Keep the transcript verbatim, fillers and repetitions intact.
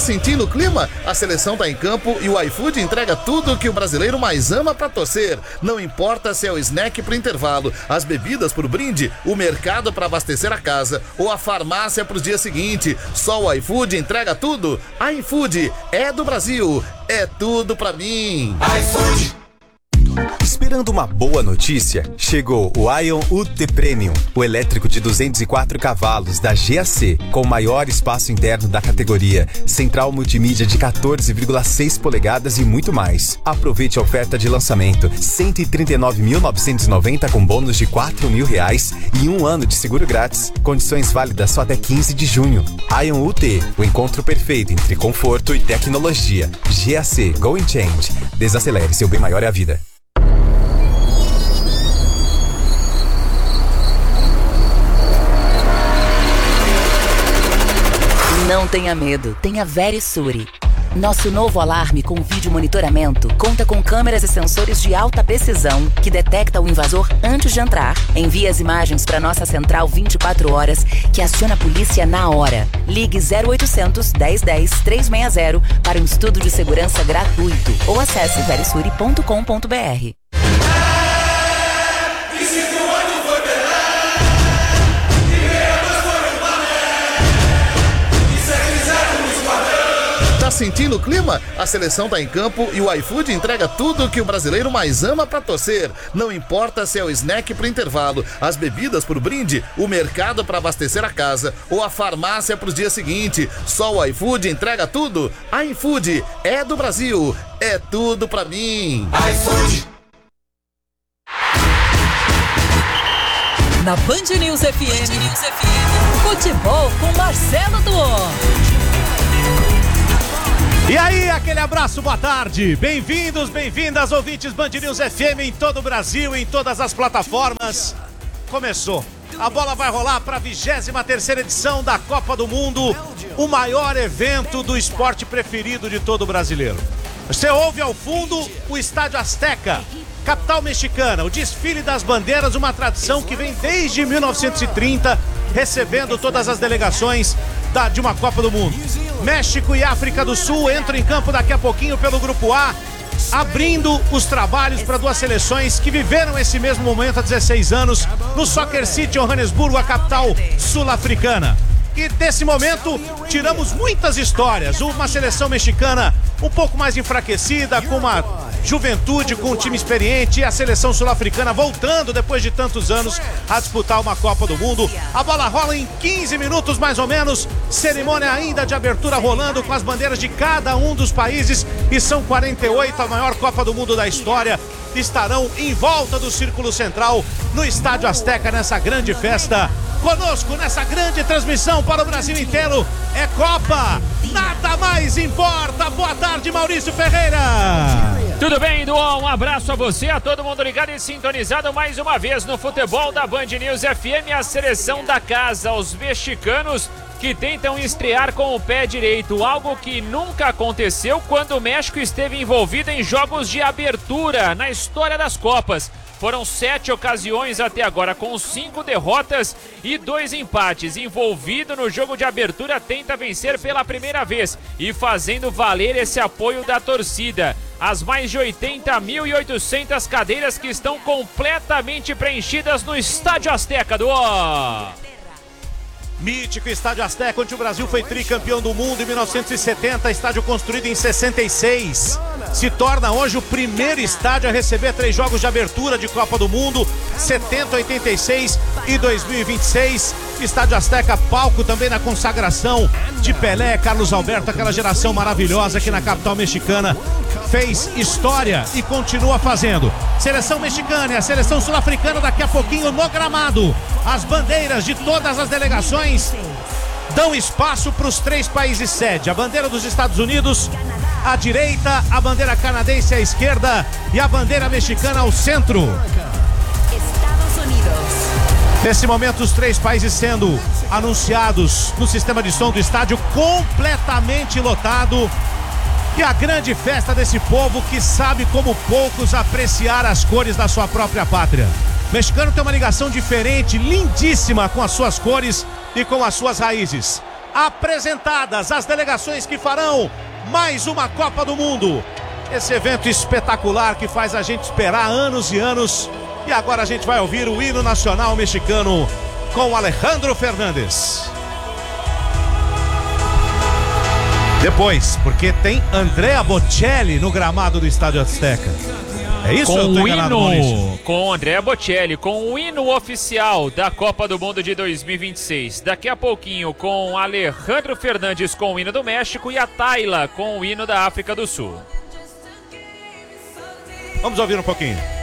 sentindo o clima? A seleção tá em campo e o iFood entrega tudo que o brasileiro mais ama pra torcer. Não importa se é o snack pro intervalo, as bebidas pro brinde, o mercado pra abastecer a casa ou a farmácia pros dias seguintes. Só o iFood entrega tudo. iFood é do Brasil, é tudo pra mim. iFood. Esperando uma boa notícia? Chegou o Ion U T Premium, o elétrico de duzentos e quatro cavalos da G A C, com o maior espaço interno da categoria, central multimídia de quatorze vírgula seis polegadas e muito mais. Aproveite a oferta de lançamento, cento e trinta e nove mil novecentos e noventa com bônus de quatro mil reais e um ano de seguro grátis. Condições válidas só até quinze de junho. Ion U T, o encontro perfeito entre conforto e tecnologia. G A C, Go and Change. Desacelere, seu bem maior é a vida. Não tenha medo, tenha Verisure. Nosso novo alarme com vídeo monitoramento conta com câmeras e sensores de alta precisão que detecta o invasor antes de entrar. Envia as imagens para nossa central vinte e quatro horas, que aciona a polícia na hora. Ligue zero oitocentos, dez dez, trezentos e sessenta para um estudo de segurança gratuito ou acesse verisure ponto com ponto br. Tá sentindo o clima? A seleção tá em campo e o iFood entrega tudo que o brasileiro mais ama pra torcer. Não importa se é o snack pro intervalo, as bebidas pro brinde, o mercado pra abastecer a casa ou a farmácia pros dias seguintes. Só o iFood entrega tudo. iFood é do Brasil, é tudo pra mim. iFood. Na Band News F M, Band News F M. Futebol com Marcelo Duó. E aí, aquele abraço, boa tarde. Bem-vindos, bem-vindas, ouvintes Band News F M em todo o Brasil, em todas as plataformas. Começou. A bola vai rolar para a vigésima terceira edição da Copa do Mundo, o maior evento do esporte preferido de todo brasileiro. Você ouve ao fundo o Estádio Azteca, capital mexicana, o desfile das bandeiras, uma tradição que vem desde mil novecentos e trinta, recebendo todas as delegações da, de uma Copa do Mundo. México e África do Sul entram em campo daqui a pouquinho pelo Grupo A, abrindo os trabalhos para duas seleções que viveram esse mesmo momento há dezesseis anos no Soccer City, Johannesburgo, a capital sul-africana. E desse momento tiramos muitas histórias. Uma seleção mexicana um pouco mais enfraquecida, com uma juventude, com um time experiente, e a seleção sul-africana voltando depois de tantos anos a disputar uma Copa do Mundo. A bola rola em quinze minutos mais ou menos, cerimônia ainda de abertura rolando com as bandeiras de cada um dos países, e são quarenta e oito, a maior Copa do Mundo da história. Estarão em volta do Círculo Central no Estádio Azteca nessa grande festa. Conosco nessa grande transmissão para o Brasil inteiro é Copa, nada mais importa. Boa tarde, Maurício Ferreira. Tudo bem, Duó? Um abraço a você, a todo mundo ligado e sintonizado mais uma vez no futebol da Band News F M. A seleção da casa, os mexicanos, que tentam estrear com o pé direito, algo que nunca aconteceu quando o México esteve envolvido em jogos de abertura na história das Copas. Foram sete ocasiões até agora, com cinco derrotas e dois empates. Envolvido no jogo de abertura, tenta vencer pela primeira vez e fazendo valer esse apoio da torcida. As mais de oitenta mil e oitocentas cadeiras que estão completamente preenchidas no Estádio Azteca do O. Mítico Estádio Azteca, onde o Brasil foi tricampeão do mundo em mil novecentos e setenta, estádio construído em sessenta e seis. Se torna hoje o primeiro estádio a receber três jogos de abertura de Copa do Mundo, setenta, oitenta e seis e dois mil e vinte e seis. Estádio Azteca, palco também na consagração de Pelé, Carlos Alberto, aquela geração maravilhosa que na capital mexicana fez história e continua fazendo. Seleção mexicana e a seleção sul-africana daqui a pouquinho no gramado. As bandeiras de todas as delegações dão espaço para os três países sede. A bandeira dos Estados Unidos à direita, a bandeira canadense à esquerda e a bandeira mexicana ao centro. Estados Unidos. Nesse momento, os três países sendo anunciados no sistema de som do estádio completamente lotado. E a grande festa desse povo que sabe como poucos apreciar as cores da sua própria pátria. O mexicano tem uma ligação diferente, lindíssima com as suas cores e com as suas raízes. apresentadas as delegações que farão mais uma Copa do Mundo. Esse evento espetacular que faz a gente esperar anos e anos. E agora a gente vai ouvir o hino nacional mexicano com Alejandro Fernández. Depois, porque tem Andrea Bocelli no gramado do Estádio Azteca. É isso? Com Eu tô o enganado, hino, Maurício? com Andrea Bocelli, com o hino oficial da Copa do Mundo de dois mil e vinte e seis. Daqui a pouquinho com Alejandro Fernández com o hino do México e a Tayla com o hino da África do Sul. Vamos ouvir um pouquinho.